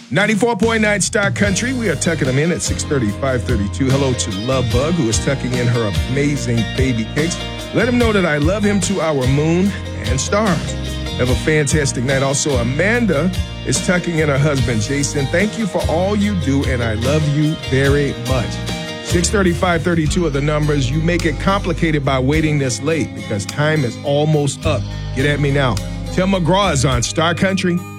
94.9 Star Country. We are tucking them in at 6:30, 5:32. Hello to Love Bug, who is tucking in her amazing baby cakes. Let him know that I love him to our moon and stars. Have a fantastic night. Also, Amanda is tucking in her husband, Jason. Thank you for all you do, and I love you very much. 6:30, 5:32 are the numbers. You make it complicated by waiting this late because time is almost up. Get at me now. Tim McGraw is on Star Country.